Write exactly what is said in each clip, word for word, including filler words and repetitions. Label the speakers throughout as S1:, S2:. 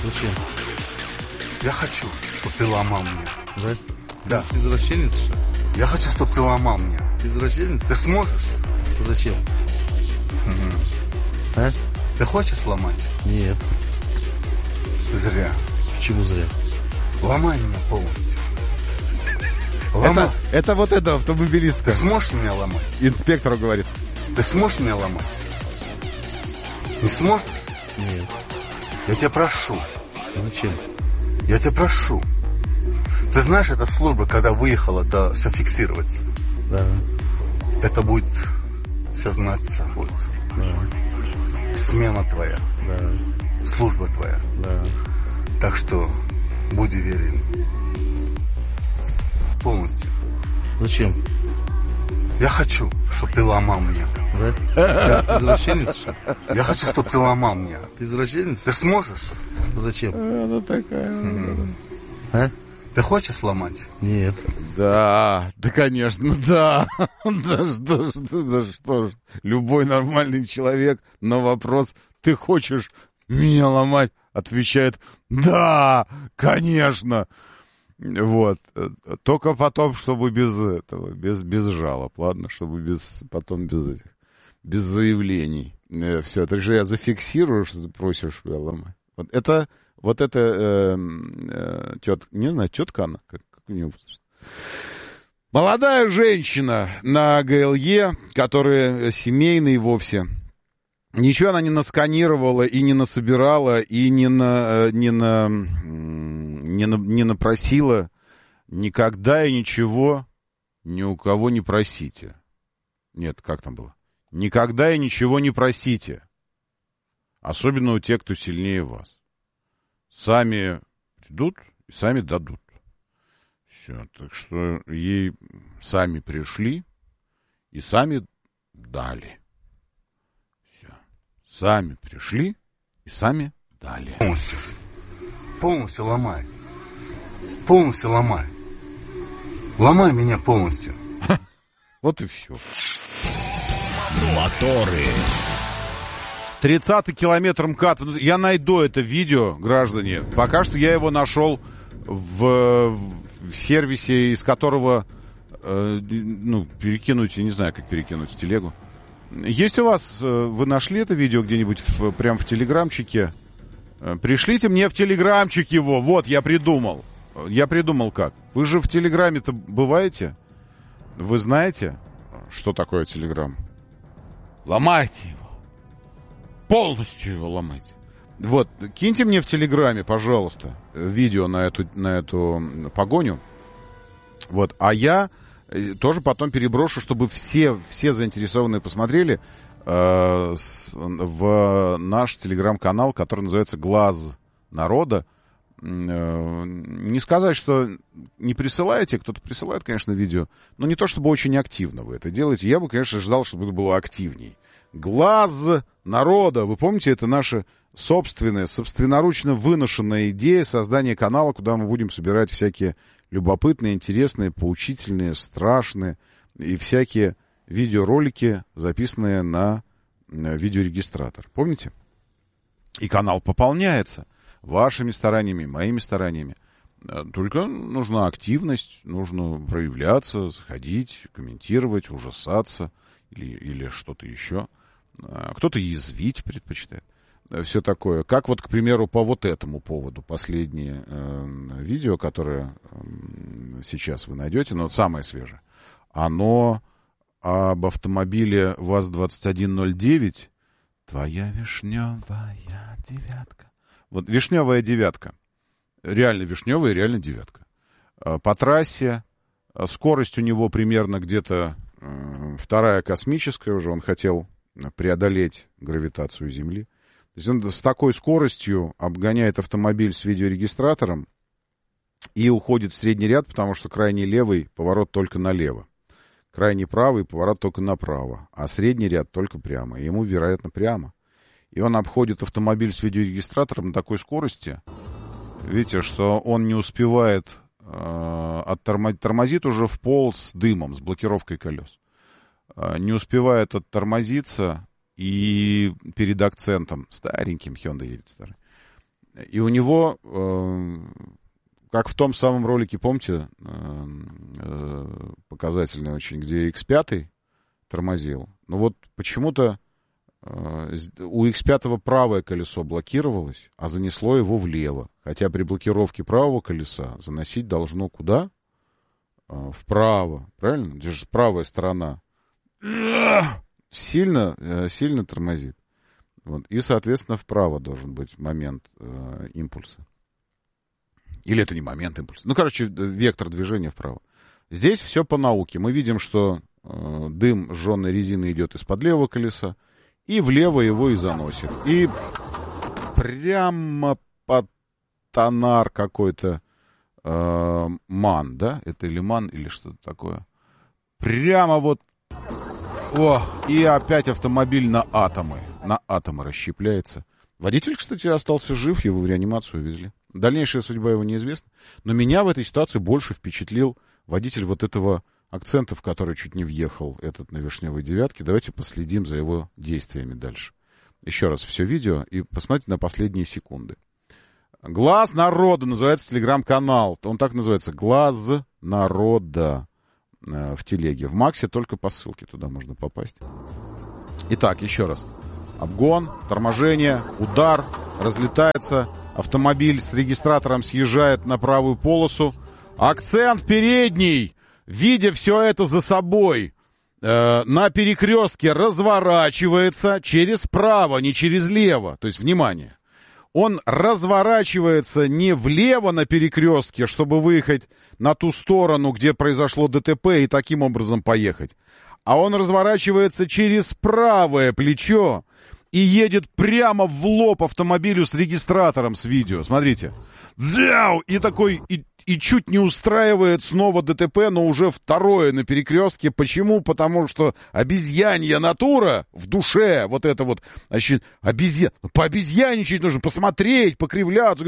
S1: Зачем?
S2: Я хочу, чтобы ты ломал меня.
S1: Да?
S2: Да.
S1: Ты извращенец, что ли?
S2: Я хочу, чтобы ты ломал меня.
S1: Ты извращенец?
S2: Ты сможешь?
S1: Зачем?
S2: Угу.
S1: А?
S2: Ты хочешь ломать?
S1: Нет.
S2: Зря.
S1: Почему зря?
S2: Ломай меня полностью. Ломай.
S3: Это, это вот эта автомобилистка.
S2: Ты сможешь меня ломать?
S3: Инспектору говорит.
S2: Ты сможешь меня ломать? Не сможешь?
S1: Нет.
S2: Я тебя прошу.
S1: Зачем?
S2: Я тебя прошу. Ты знаешь, эта служба, когда выехала, то все фиксируется.
S1: Да.
S2: Это будет все знаться будет.
S1: Да.
S2: Смена твоя.
S1: Да.
S2: Служба твоя.
S1: Да.
S2: Так что будь уверен. Полностью.
S1: Зачем?
S2: Я хочу, чтобы ты ломал меня.
S1: Да? Да. Ты извращенец, что ли?
S2: Я хочу, чтобы ты ломал меня.
S1: Ты извращенец?
S2: Ты сможешь?
S1: Зачем?
S3: Она такая.
S2: М.
S1: А?
S2: Ты хочешь ломать?
S1: Нет.
S3: Да, да, конечно, да. Да что ж, да что ж. Любой нормальный человек на вопрос «ты хочешь меня ломать?» отвечает «да, конечно». Вот. Только потом, чтобы без этого, без, без жалоб, ладно? Чтобы без, потом без этих, без заявлений. Э, все, так же я зафиксирую, что ты просишь меня ломать. Вот это, вот это э, э, тетка, не знаю, тетка она, как, как у нее возраст. Молодая женщина на ГЛЕ, которая семейный вовсе. Ничего она не насканировала и не насобирала, и не, на, не, на, не, на, не напросила. Никогда и ничего ни у кого не просите. Нет, как там было? Никогда и ничего не просите. Особенно у тех, кто сильнее вас. Сами придут и сами дадут. Все. Так что ей сами пришли и сами дали. Сами пришли и сами дали.
S2: Полностью. Полностью ломай. Полностью ломай. Ломай меня полностью.
S3: Вот и все.
S4: Моторы.
S3: тридцатый километр МКАД. Я найду это видео, граждане. Пока что я его нашел в, в сервисе, из которого э, ну, перекинуть, я не знаю, как перекинуть в телегу. Есть у вас, вы нашли это видео где-нибудь в, прям в телеграмчике? Пришлите мне в телеграмчик его. Вот, я придумал. Я придумал как. Вы же в телеграме-то бываете? Вы знаете, что такое телеграм? Ломайте его. Полностью его ломайте. Вот, киньте мне в телеграме, пожалуйста, видео на эту, на эту погоню. Вот, а я тоже потом переброшу, чтобы все, все заинтересованные посмотрели э, с, в наш телеграм-канал, который называется «Глаз народа». Э, не сказать, что не присылаете, кто-то присылает, конечно, видео, но не то, чтобы очень активно вы это делаете. Я бы, конечно, ждал, чтобы это было активней. «Глаз народа». Вы помните, это наша собственная, собственноручно выношенная идея создания канала, куда мы будем собирать всякие любопытные, интересные, поучительные, страшные и всякие видеоролики, записанные на видеорегистратор. Помните? И канал пополняется вашими стараниями, моими стараниями. Только нужна активность, нужно проявляться, заходить, комментировать, ужасаться или, или что-то еще. Кто-то язвить предпочитает. Все такое. Как вот, к примеру, по вот этому поводу последнее э, видео, которое э, сейчас вы найдете, но самое свежее, оно об автомобиле ВАЗ двадцать один ноль девять. Твоя вишневая девятка. Вот вишневая девятка. Реально вишневая, реально девятка. По трассе скорость у него примерно где-то э, вторая космическая уже. Он хотел преодолеть гравитацию Земли. То есть он с такой скоростью обгоняет автомобиль с видеорегистратором и уходит в средний ряд, потому что крайний левый поворот только налево. Крайний правый поворот только направо, а средний ряд только прямо. Ему, вероятно, прямо. И он обходит автомобиль с видеорегистратором на такой скорости, видите, что он не успевает, э, оттормозить, тормозит уже в пол с дымом, с блокировкой колес. Э, не успевает оттормозиться. И перед акцентом, стареньким Hyundai едет старый, И у него, э, как в том самом ролике, помните, э, э, показательный очень, где икс пять тормозил. Но вот почему-то э, у икс пять правое колесо блокировалось, а занесло его влево. Хотя при блокировке правого колеса заносить должно куда? Э, вправо. Правильно? Это же правая сторона. Сильно, э, сильно тормозит. Вот. И, соответственно, вправо должен быть момент э, импульса. Или это не момент импульса. Ну, короче, вектор движения вправо. Здесь все по науке. Мы видим, что э, дым сжженной резины идет из-под левого колеса, и влево его и заносит. И прямо под тонар какой-то э, ман, да? Это или ман, или что-то такое. Прямо вот. О, и опять автомобиль на атомы. На атомы расщепляется. Водитель, кстати, остался жив, его в реанимацию увезли. Дальнейшая судьба его неизвестна. Но меня в этой ситуации больше впечатлил водитель вот этого акцента, в который чуть не въехал этот на вишневой девятке. Давайте последим за его действиями дальше. Еще раз все видео и посмотрите на последние секунды. «Глаз народа» называется телеграм-канал. Он так называется. «Глаз народа» в телеге. В Максе только по ссылке туда можно попасть. Итак, еще раз. Обгон, торможение, удар, разлетается. Автомобиль с регистратором съезжает на правую полосу. Акцент передний, видя все это за собой, э, на перекрестке разворачивается через право, не через лево. То есть, внимание, он разворачивается не влево на перекрестке, чтобы выехать на ту сторону, где произошло ДТП, и таким образом поехать. А он разворачивается через правое плечо и едет прямо в лоб автомобилю с регистратором с видео. Смотрите. И такой, и, и чуть не устраивает снова ДТП, но уже второе на перекрестке. Почему? Потому что обезьянья натура в душе, вот это вот, значит, обезьян, пообезьяничать нужно, посмотреть, покривляться,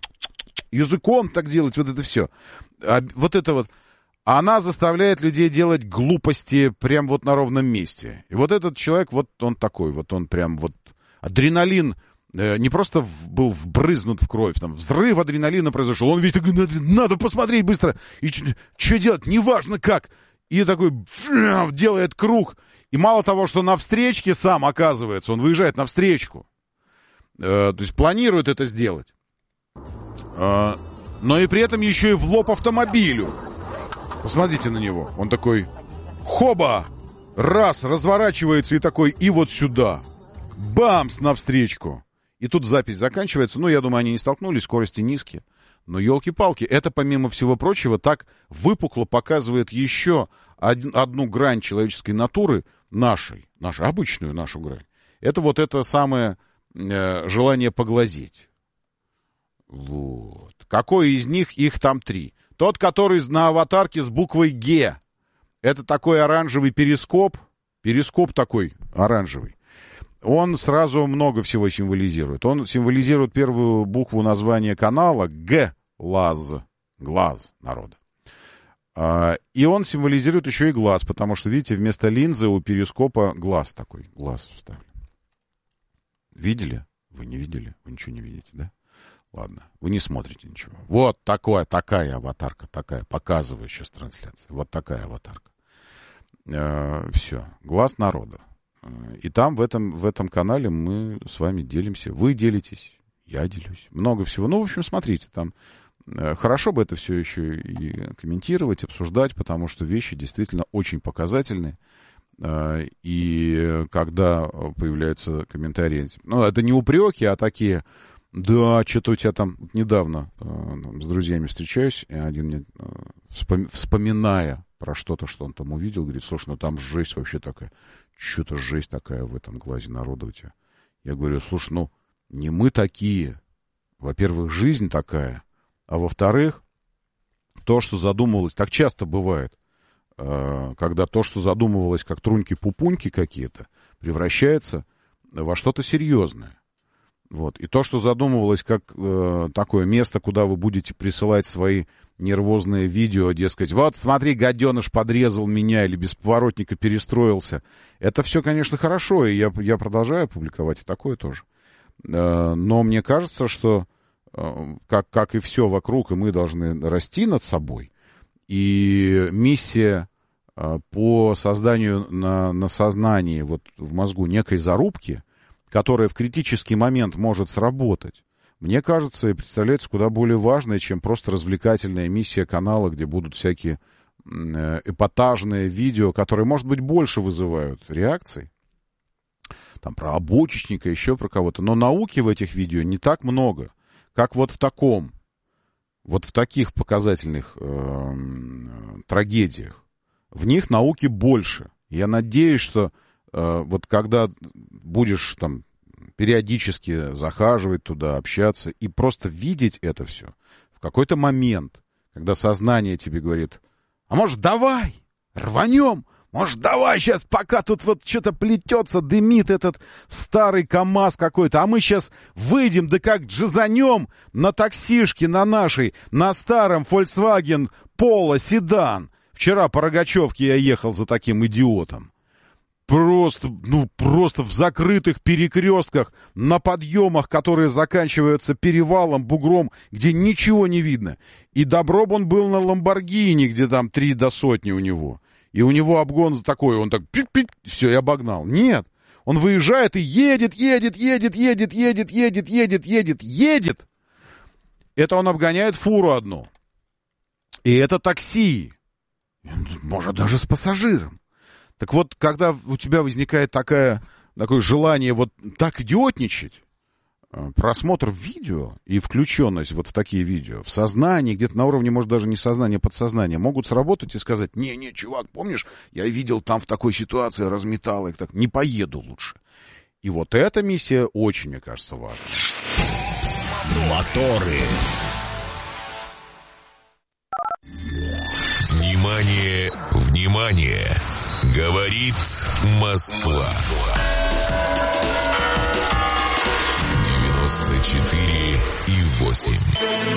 S3: языком так делать, вот это все. А, вот это вот. Она заставляет людей делать глупости прям вот на ровном месте. И вот этот человек, вот он такой, вот он прям вот адреналин э, не просто в, был вбрызнут в кровь, там взрыв адреналина произошел. Он весь такой, надо, надо посмотреть быстро. И что делать, неважно как. И такой делает круг. И мало того, что на встречке сам оказывается, он выезжает на встречку. Э, то есть планирует это сделать. Э, но и при этом еще и в лоб автомобилю. Посмотрите на него. Он такой, хоба! Раз, разворачивается и такой, и вот сюда. Бамс навстречку. И тут запись заканчивается. Ну, я думаю, они не столкнулись, скорости низкие. Но, елки-палки, это, помимо всего прочего, так выпукло показывает еще од- одну грань человеческой натуры нашей, нашу, обычную нашу грань. Это вот это самое э, желание поглазеть. Вот. Какой из них? Их там три. Тот, который на аватарке с буквой «Г». Это такой оранжевый перископ. Перископ такой оранжевый. Он сразу много всего символизирует. Он символизирует первую букву названия канала «Г». Лаз. Глаз народа. И он символизирует еще и глаз, потому что, видите, вместо линзы у перископа глаз такой. Глаз вставлен. Видели? Вы не видели? Вы ничего не видите, да? Ладно, вы не смотрите ничего. Вот такое, такая аватарка, такая, показываю сейчас трансляцию. Вот такая аватарка. Э, все, глаз народа. И там, в этом, в этом канале мы с вами делимся. Вы делитесь, я делюсь. Много всего. Ну, в общем, смотрите, там э, хорошо бы это все еще и комментировать, обсуждать, потому что вещи действительно очень показательные. Э, и когда появляются комментарии, ну, это не упреки, а такие... Да, что-то у тебя там недавно э, с друзьями встречаюсь, и один мне, э, вспом- вспоминая про что-то, что он там увидел, говорит, слушай, ну там жесть вообще такая, что-то жесть такая в этом глазе народа у тебя. Я говорю, слушай, ну не мы такие. Во-первых, жизнь такая, а во-вторых, то, что задумывалось, так часто бывает, э, когда то, что задумывалось как труньки-пупуньки какие-то, превращается во что-то серьезное. Вот. И то, что задумывалось как э, такое место, куда вы будете присылать свои нервозные видео, дескать, вот, смотри, гаденыш подрезал меня или без поворотника перестроился. Это все, конечно, хорошо, и я, я продолжаю публиковать и такое тоже. Э, но мне кажется, что как, как и все вокруг, и мы должны расти над собой. И миссия по созданию на, на сознании, вот в мозгу некой зарубки, которая в критический момент может сработать, мне кажется, и представляется куда более важной, чем просто развлекательная миссия канала, где будут всякие эпатажные видео, которые, может быть, больше вызывают реакций. Там про обочечника, еще про кого-то. Но науки в этих видео не так много, как вот в таком, вот в таких показательных э, трагедиях. В них науки больше. Я надеюсь, что э, вот когда будешь там периодически захаживать туда, общаться и просто видеть это все, в какой-то момент, когда сознание тебе говорит: а может, давай, рванем, может, давай сейчас, пока тут вот что-то плетется, дымит этот старый КамАЗ какой-то, а мы сейчас выйдем, да как джазанем на таксишке на нашей, на старом Volkswagen Polo седан. Вчера по Рогачевке я ехал за таким идиотом. Просто, ну, просто в закрытых перекрестках, на подъемах, которые заканчиваются перевалом, бугром, где ничего не видно. И добро бы он был на Ламборгини, где там три до сотни у него. И у него обгон такой, он так пик-пик, все, и обогнал. Нет, он выезжает и едет, едет, едет, едет, едет, едет, едет, едет, едет. Это он обгоняет фуру одну. И это такси. Может, даже с пассажиром. Так вот, когда у тебя возникает такая, такое желание вот так идиотничать, просмотр видео и включенность вот в такие видео, в сознании, где-то на уровне, может, даже не сознания, подсознания, могут сработать и сказать: не-не, чувак, помнишь, я видел там в такой ситуации, разметал их, так, не поеду лучше. И вот эта миссия очень, мне кажется, важна.
S4: Моторы. Внимание, внимание! Говорит Москва. девяносто четыре и восемь.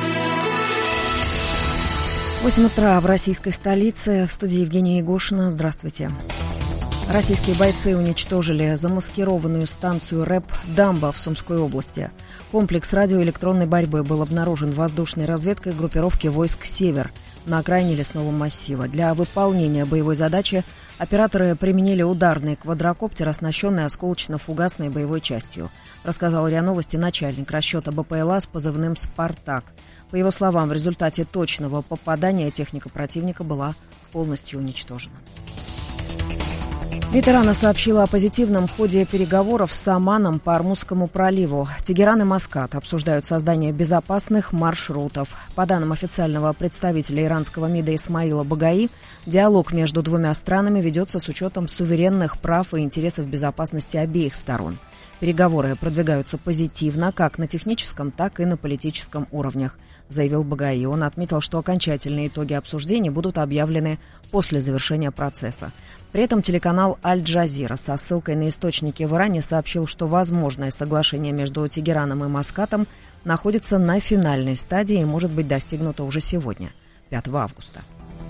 S5: восемь утра в российской столице. В студии Евгения Егошина. Здравствуйте. Российские бойцы уничтожили замаскированную станцию РЭП «Дамба» в Сумской области. Комплекс радиоэлектронной борьбы был обнаружен воздушной разведкой группировки войск «Север» на окраине лесного массива. Для выполнения боевой задачи операторы применили ударный квадрокоптер, оснащенный осколочно-фугасной боевой частью, рассказал РИА Новости начальник расчета БПЛА с позывным «Спартак». По его словам, в результате точного попадания техника противника была полностью уничтожена. Ветерана сообщила о позитивном ходе переговоров с Оманом по Ормузскому проливу. Тегеран и Маскат обсуждают создание безопасных маршрутов. По данным официального представителя иранского МИДа Исмаила Багаи, диалог между двумя странами ведется с учетом суверенных прав и интересов безопасности обеих сторон. Переговоры продвигаются позитивно как на техническом, так и на политическом уровнях, заявил Багаи. Он отметил, что окончательные итоги обсуждений будут объявлены после завершения процесса. При этом телеканал «Аль-Джазира» со ссылкой на источники в Иране сообщил, что возможное соглашение между Тегераном и Маскатом находится на финальной стадии и может быть достигнуто уже сегодня, пятого августа.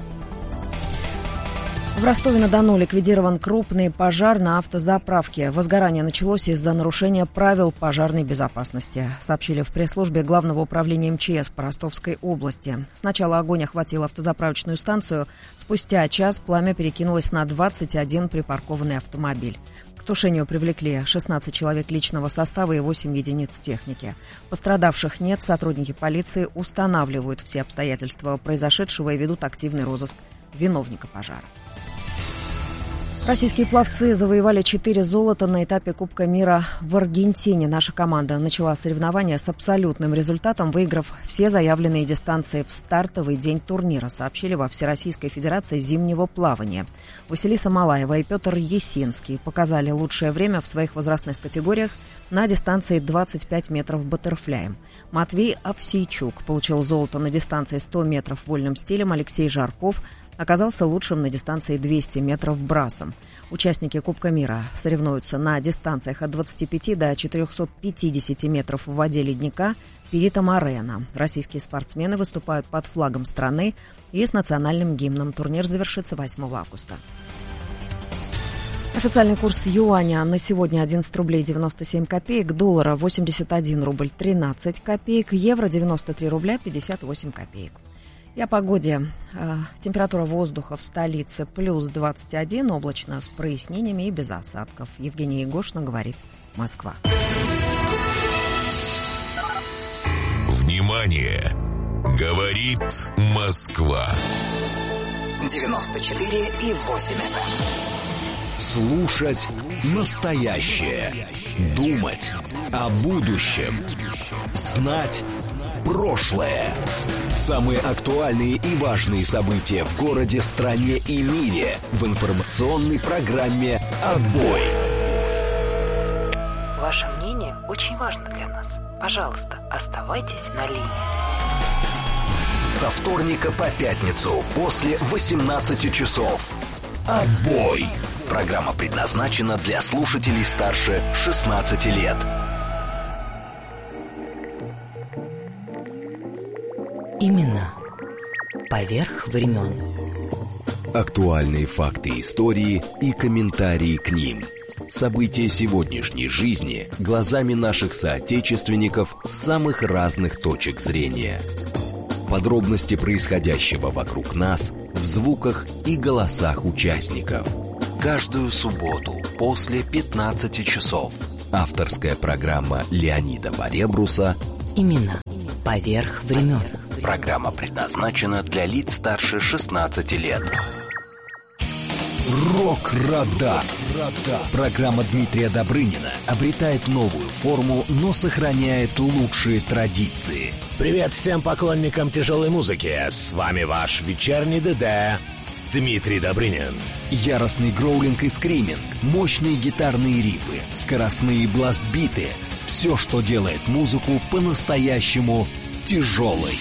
S5: В Ростове-на-Дону ликвидирован крупный пожар на автозаправке. Возгорание началось из-за нарушения правил пожарной безопасности, сообщили в пресс-службе Главного управления МЧС по Ростовской области. Сначала огонь охватил автозаправочную станцию, спустя час пламя перекинулось на двадцать один припаркованный автомобиль. К тушению привлекли шестнадцать человек личного состава и восемь единиц техники. Пострадавших нет, сотрудники полиции устанавливают все обстоятельства произошедшего и ведут активный розыск виновника пожара. Российские пловцы завоевали четыре золота на этапе Кубка мира в Аргентине. Наша команда начала соревнования с абсолютным результатом, выиграв все заявленные дистанции в стартовый день турнира, сообщили во Всероссийской Федерации зимнего плавания. Василиса Малаева и Петр Есинский показали лучшее время в своих возрастных категориях на дистанции двадцать пять метров баттерфляем. Матвей Овсейчук получил золото на дистанции сто метров вольным стилем, Алексей Жарков оказался лучшим на дистанции двести метров брасом. Участники Кубка мира соревнуются на дистанциях от двадцати пяти до четырехсот пятидесяти метров в воде ледника Перито Морено. Российские спортсмены выступают под флагом страны и с национальным гимном. Турнир завершится восьмого августа. Официальный курс юаня на сегодня одиннадцать рублей девяносто семь копеек, доллара восемьдесят один рубль тринадцать копеек, евро девяносто три рубля пятьдесят восемь копеек. И о погоде. Температура воздуха в столице плюс двадцать один, облачно с прояснениями и без осадков. Евгения Егошина говорит Москва.
S4: Внимание! Говорит Москва.
S6: девяносто четыре и восемь эф эм.
S7: Слушать настоящее. Думать о будущем. Знать прошлое. Самые актуальные и важные события в городе, стране и мире в информационной программе «Отбой».
S8: Ваше мнение очень важно для нас. Пожалуйста, оставайтесь на линии.
S7: Со вторника по пятницу после восемнадцати часов. «Отбой». Программа предназначена для слушателей старше шестнадцати лет.
S6: Именно поверх времен.
S7: Актуальные факты истории и комментарии к ним. События сегодняшней жизни глазами наших соотечественников с самых разных точек зрения. Подробности происходящего вокруг нас в звуках и голосах участников. Каждую субботу после пятнадцати часов. Авторская программа Леонида Баребруса
S6: Именно поверх времен.
S7: Программа предназначена для лиц старше шестнадцати лет. Рок-радар. Программа Дмитрия Добрынина обретает новую форму, но сохраняет лучшие традиции.
S9: Привет всем поклонникам тяжелой музыки. С вами ваш вечерний ДД Дмитрий Добрынин.
S7: Яростный гроулинг и скриминг, мощные гитарные рифы, скоростные бласт-биты. Все, что делает музыку по-настоящему тяжелой.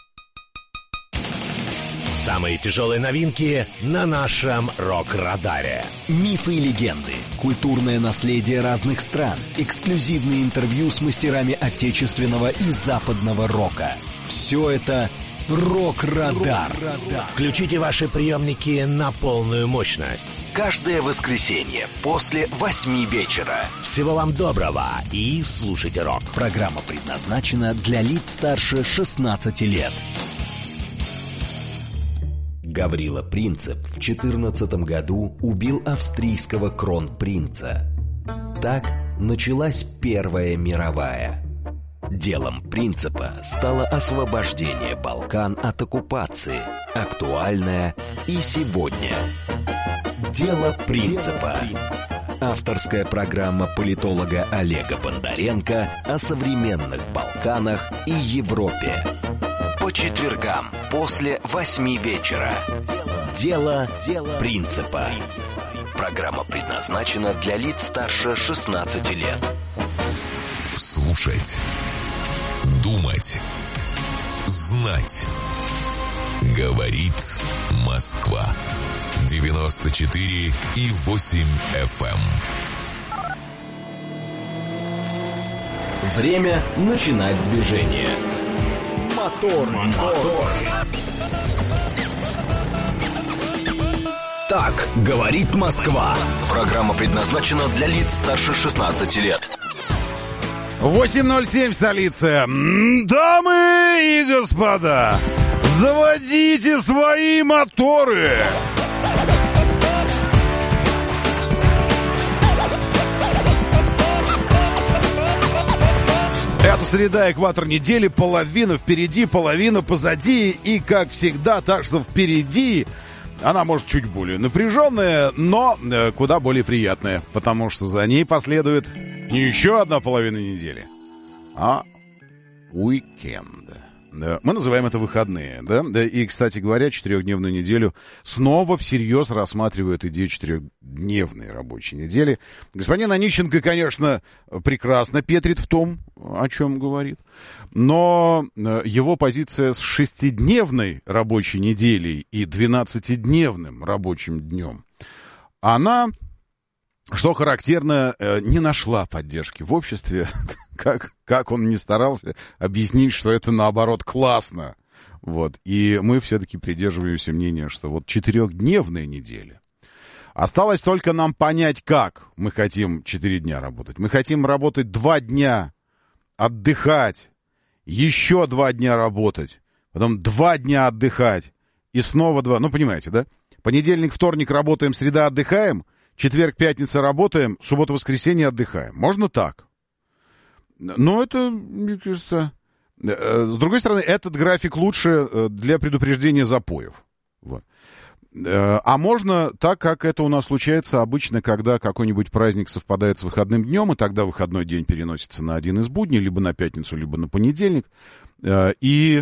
S9: Самые тяжелые новинки на нашем рок-радаре.
S7: Мифы и легенды, культурное наследие разных стран, эксклюзивные интервью с мастерами отечественного и западного рока. Все это «Рок-радар».
S9: Включите ваши приемники на полную мощность.
S7: Каждое воскресенье после восьми вечера.
S9: Всего вам доброго и слушайте рок.
S7: Программа предназначена для лиц старше шестнадцати лет. Гаврила Принцип в четырнадцатом году убил австрийского кронпринца. Так началась Первая мировая. Делом Принципа стало освобождение Балкан от оккупации, актуальное и сегодня. Дело Принципа. Авторская программа политолога Олега Бондаренко о современных Балканах и Европе. По четвергам после восьми вечера. Дело Принципа. Программа предназначена для лиц старше шестнадцати лет.
S4: Слушать, думать, знать. Говорит Москва. девяносто четыре и восемь эф эм.
S7: Время начинать движение. Мотор, мотор. Так говорит Москва. Программа предназначена для лиц старше шестнадцати лет.
S3: восемь ноль семь, столица. Дамы и господа, заводите свои моторы. Это среда, экватор недели, половина впереди, половина позади. И, как всегда, так что впереди она может чуть более напряженная, но э, куда более приятная. Потому что за ней последует не еще одна половина недели, а уикенд. Да. Мы называем это выходные, да? Да. И, кстати говоря, четырехдневную неделю снова всерьез рассматривают идею четырехдневной рабочей недели. Господин Онищенко, конечно, прекрасно петрит в том, о чем говорит, но его позиция с шестидневной рабочей неделей и двенадцатидневным рабочим днем, она, что характерно, не нашла поддержки в обществе. Как, как он не старался объяснить, что это, наоборот, классно. Вот. И мы все-таки придерживаемся мнения, что вот четырехдневная неделя, Осталось только нам понять, как мы хотим четыре дня работать. Мы хотим работать два дня, отдыхать, еще два дня работать, потом два дня отдыхать и снова два. Ну, понимаете, да? Понедельник, вторник работаем, среда отдыхаем, четверг, пятница работаем, суббота, воскресенье отдыхаем. Можно так? Но это, мне кажется... С другой стороны, этот график лучше для предупреждения запоев. Вот. А можно так, как это у нас случается обычно, когда какой-нибудь праздник совпадает с выходным днем, и тогда выходной день переносится на один из будней, либо на пятницу, либо на понедельник. И...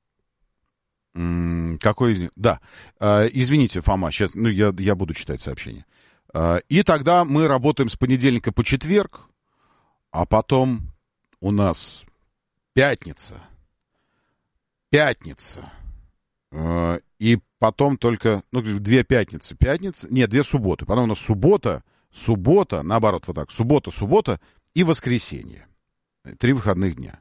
S3: Какой... Да. Извините, Фома, сейчас ну, я, я буду читать сообщение. И тогда мы работаем с понедельника по четверг, а потом у нас... Пятница. Пятница. И потом только... Ну, две пятницы. Пятница... Нет, две субботы. Потом у нас суббота, суббота, наоборот, вот так. Суббота, суббота и воскресенье. Три выходных дня.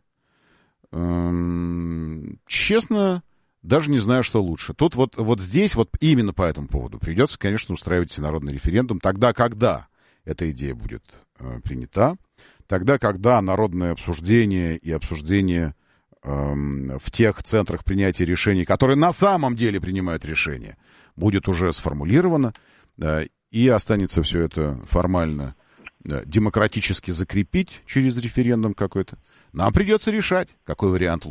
S3: Честно, даже не знаю, что лучше. Тут вот, вот здесь, вот именно по этому поводу придется, конечно, устраивать всенародный референдум. Тогда, когда эта идея будет принята. Тогда, когда народное обсуждение и обсуждение эм, в тех центрах принятия решений, которые на самом деле принимают решения, будет уже сформулировано, э, и останется все это формально, э, демократически закрепить через референдум какой-то, нам придется решать, какой вариант лучше.